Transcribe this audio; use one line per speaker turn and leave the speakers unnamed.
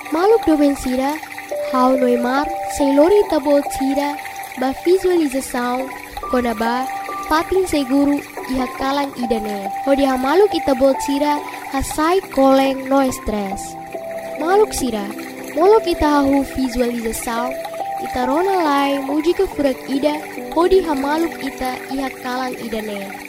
Maluk doben sira, hau noimar, seilori tabo sira, ba visualização, konaba, patin seguru, iha kalang idane. Hodi ha maluk itabo sira, hasai koleng no stress. Maluk sira, molok ita hahu visualização, ita rona lai muji ke furak ida, hodi ha maluk ita iha kalang idane.